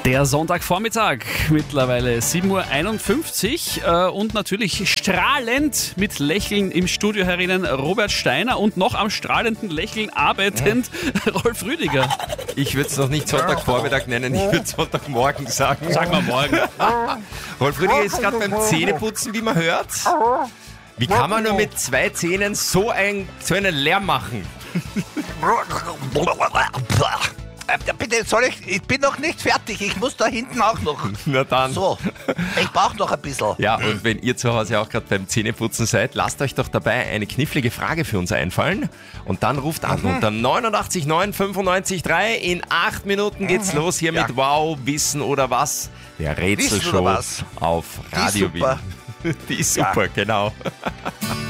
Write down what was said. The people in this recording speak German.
Der Sonntagvormittag, mittlerweile 7.51 Uhr und natürlich strahlend mit Lächeln im Studio herinnen Robert Steiner und noch am strahlenden Lächeln arbeitend Rolf Rüdiger. Ich würde es noch nicht Sonntagvormittag nennen, ich würde Sonntagmorgen sagen. Sag mal morgen. Rolf Rüdiger ist gerade beim Zähneputzen, wie man hört. Wie kann man nur mit 2 Zähnen so einen Lärm machen? Bitte, ich bin noch nicht fertig, ich muss da hinten auch noch. Na dann. So, ich brauche noch ein bisschen. Ja, und wenn ihr zu Hause auch gerade beim Zähneputzen seid, lasst euch doch dabei eine knifflige Frage für uns einfallen. Und dann ruft an unter 89 9 95 3. In 8 Minuten geht's los hier mit Wow, Wissen oder was? Der Rätselshow Wissen oder was? auf Radio Die ist super. Wien. Die ist super, genau.